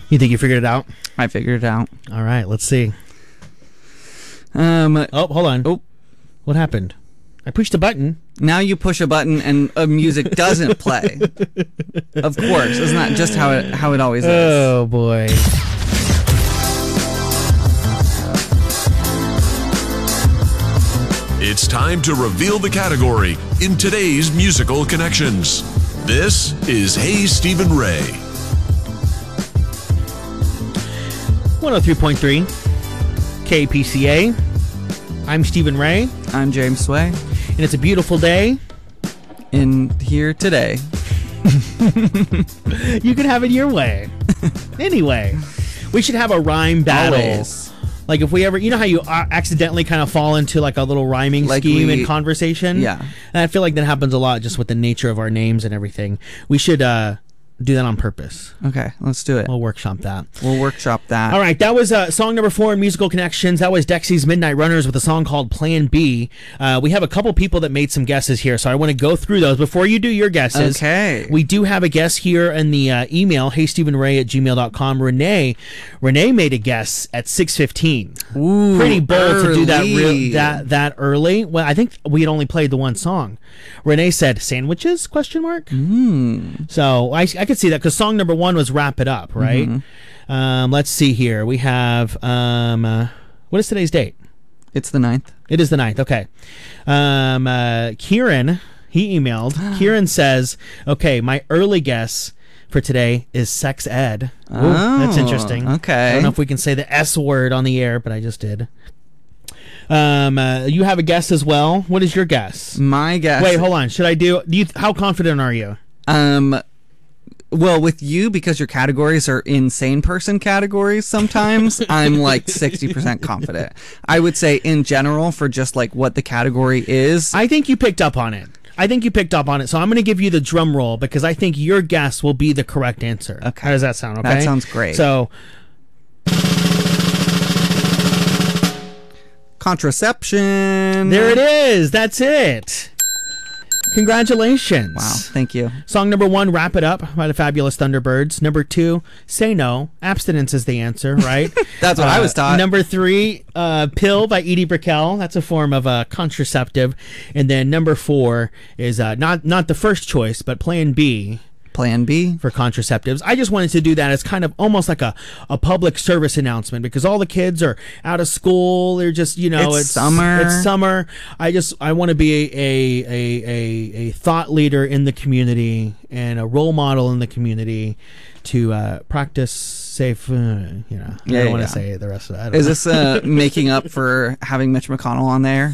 You think you figured it out? I figured it out. All right, let's see. Oh, hold on. Oh, what happened? I pushed a button. Now you push a button and music doesn't play. Of course, isn't that just how it always is? Oh boy. It's time to reveal the category in today's Musical Connections. This is Hey Stephen Ray. 103.3 KPCA. I'm Stephen Ray. I'm James Sway. And it's a beautiful day in here today. You can have it your way. Anyway, we should have a rhyme battle. Always. Like if we ever, you know how you accidentally kind of fall into like a little rhyming scheme in conversation? Yeah. And I feel like that happens a lot just with the nature of our names and everything. We should do that on purpose. Okay, let's do it. We'll workshop that. All right, that was song number 4 in Musical Connections. That was Dexy's Midnight Runners with a song called Plan B. We have a couple people that made some guesses here, so I want to go through those. Before you do your guesses, okay, we do have a guess here in the email, heystephenray@gmail.com. Renee made a guess at 6:15. Ooh, pretty bold early. to do that early. Well, I think we had only played the one song. Renee said sandwiches? ? So I could see that because song number 1 was Wrap It Up, right? Mm-hmm. Let's see here. We have what is today's date? It's the 9th. It is the 9th. Okay. Kieran, he emailed. Kieran says, "Okay, my early guess for today is sex ed." Ooh, that's interesting. Okay. I don't know if we can say the S word on the air, but I just did. You have a guess as well. What is your guess? My guess. Wait, hold on. Should I do you? How confident are you? Well, with you, because your categories are insane person categories sometimes, I'm like 60% confident. I would say in general for just like what the category is. I think you picked up on it. So I'm going to give you the drum roll because I think your guess will be the correct answer. Okay. How does that sound? Okay. That sounds great. So, contraception. There it is. That's it. Congratulations. Wow, thank you. Song number 1, Wrap It Up by the Fabulous Thunderbirds. Number 2, Say No. Abstinence is the answer, right? That's what I was taught. Number 3, Pill by Edie Brickell. That's a form of a contraceptive. And then number 4 is not the first choice, but Plan B. Plan B for contraceptives. I just wanted to do that as kind of almost like a public service announcement because all the kids are out of school. They're just, it's summer. It's summer. I want to be a thought leader in the community and a role model in the community to practice safe. I don't want to say the rest of that. Is this making up for having Mitch McConnell on there?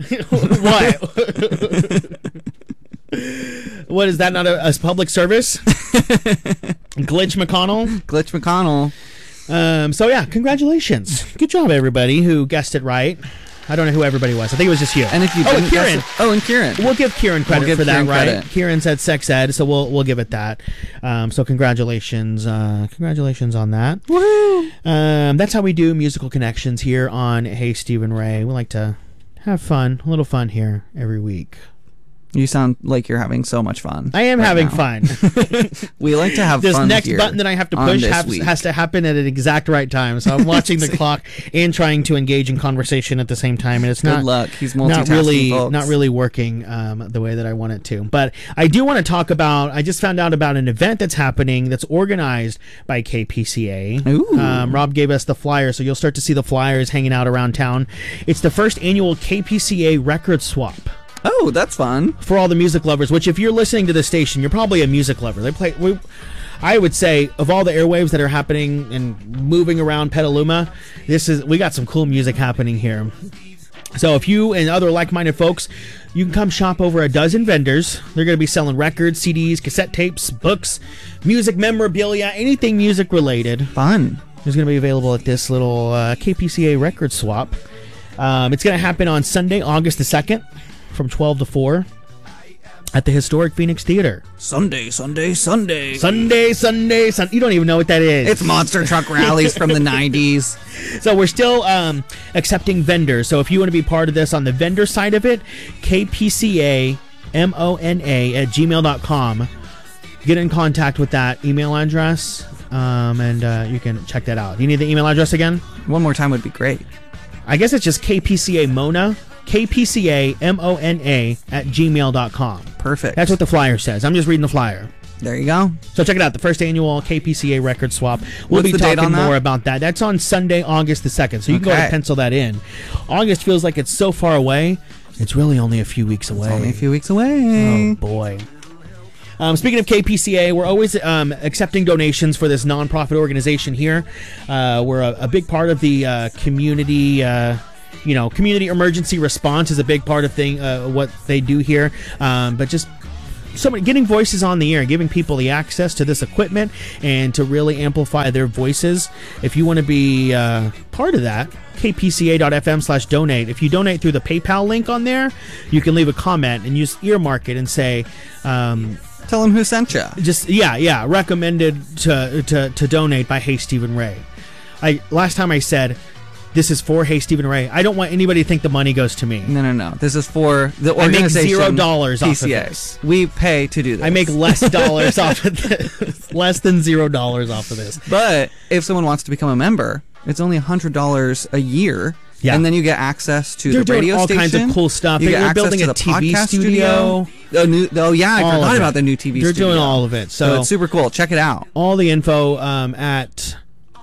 What? What is that? Not a public service? Glitch McConnell. So yeah, congratulations. Good job, everybody who guessed it right. I don't know who everybody was. I think it was just you. And if you didn't Kieran. And Kieran. We'll give Kieran credit for that, right? Credit. Kieran said sex ed, so we'll give it that. So congratulations. Congratulations on that. Woo! That's how we do Musical Connections here on Hey Stephen Ray. We like to have fun, a little fun here every week. You sound like you're having so much fun. I am having fun. We like to have this fun. This next button that I have to push has to happen at an exact right time. So I'm watching the clock and trying to engage in conversation at the same time, and it's Good luck. He's multitasking, not really working the way that I want it to. But I do want to talk about. I just found out about an event that's happening that's organized by KPCA. Ooh. Rob gave us the flyer, so you'll start to see the flyers hanging out around town. It's the first annual KPCA record swap. Oh, that's fun. For all the music lovers, which if you're listening to the station, you're probably a music lover. I would say, of all the airwaves that are happening and moving around Petaluma, we got some cool music happening here. So if you and other like-minded folks, you can come shop over a dozen vendors. They're going to be selling records, CDs, cassette tapes, books, music memorabilia, anything music related. Fun. Is going to be available at this little KPCA record swap. It's going to happen on Sunday, August the 2nd. From 12 to 4 at the Historic Phoenix Theater. Sunday. You don't even know what that is. It's monster truck rallies from the 90s. So we're still accepting vendors. So if you want to be part of this on the vendor side of it, KPCA.mona@gmail.com. Get in contact with that email address. and you can check that out. Do you need the email address again? One more time would be great. I guess it's just KPCA Mona, KPCA-MONA @gmail.com. Perfect. That's what the flyer says. I'm just reading the flyer. There you go. So check it out, the first annual KPCA record swap. We'll What's be the date talking on that? more about that. That's on Sunday, August the 2nd. So you can go ahead and Okay. pencil that in. August feels like it's so far away. It's really only a few weeks away. Only a few weeks away. Oh, boy. Speaking of KPCA, we're always accepting donations for this nonprofit organization here. We're a big part of the community. Community emergency response is a big part of what they do here. But just getting voices on the air, giving people the access to this equipment and to really amplify their voices. If you want to be part of that, kpca.fm/donate. If you donate through the PayPal link on there, you can leave a comment and use earmark it and say, Tell them who sent you. recommended to donate by Hey Stephen Ray. Last time I said, this is for Hey Stephen Ray. I don't want anybody to think the money goes to me. No. This is for the I make organization. $0 off of PCA. this. We pay to do this. I make less dollars off of this. Less than $0 off of this. But if someone wants to become a member, it's only $100 a year. Yeah. And then you get access to They're the radio doing all station. kinds of cool stuff. You get They're access building to a the TV podcast studio. I forgot about the new TV They're studio. doing all of it. So it's super cool. Check it out. All the info at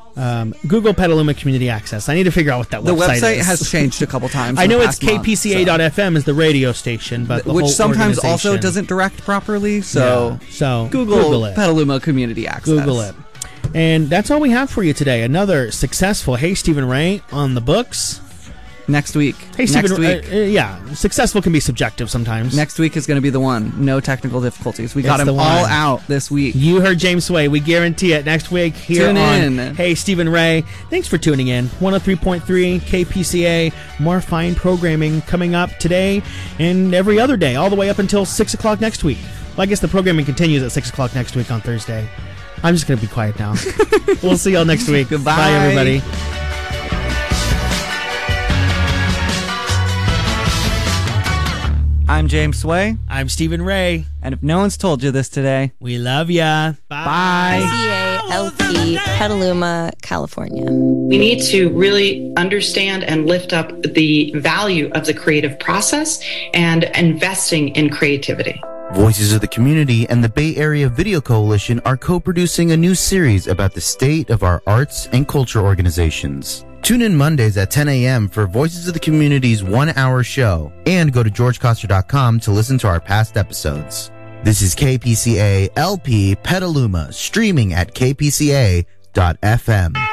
Google Petaluma Community Access. I need to figure out what that The website website is. has changed a couple times. I in know the it's past month, kpca.fm is the radio station, but the which whole sometimes also organization- doesn't direct properly. So, So Google it. Petaluma Community Access. Google it. And that's all we have for you today. Another successful Hey Stephen Ray on the books. Next week. Hey Next Stephen, week. successful can be subjective sometimes. Next week is going to be the one. No technical difficulties. We got It's him the all one. out this week. You heard James Sway. We guarantee it. Next week here Tune on in. Hey Stephen Ray. Thanks for tuning in. 103.3 KPCA. More fine programming coming up today and every other day, all the way up until 6 o'clock next week. Well, I guess the programming continues at 6 o'clock next week on Thursday. I'm just going to be quiet now. We'll see y'all next week. Goodbye. Bye, everybody. I'm James Sway, I'm Stephen Ray. and if no one's told you this today, We love ya. Bye. CALP, Petaluma, California. We need to really understand and lift up the value of the creative process and investing in creativity. Voices of the Community and the Bay Area Video Coalition are co-producing a new series about the state of our arts and culture organizations. Tune in Mondays at 10 a.m. for Voices of the Community's 1-hour show, and go to georgecoster.com to listen to our past episodes. This is KPCA LP Petaluma, streaming at kpca.fm.